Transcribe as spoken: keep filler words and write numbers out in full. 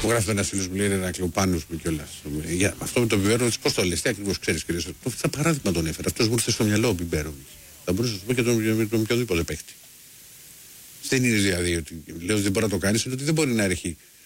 Μου γράφει ένα φίλο μου, λέει ένα κλειοπάνο μου κιόλα. Για αυτό με τον Μπιμπέροβιτ, πώ το λε, τι ακριβώ ξέρει, κύριε Σωτήρη. Αυτό παράδειγμα τον έφερα. Αυτό μου ήρθε στο μυαλό ο Μπιμπέροβιτ. Θα μπορούσα να σου πω και τον, τον οποιοδήποτε παίχτη. Δεν είναι δηλαδή ότι λέω ότι δεν μπορεί να το κάνει, είναι ότι δεν μπορεί να έρχει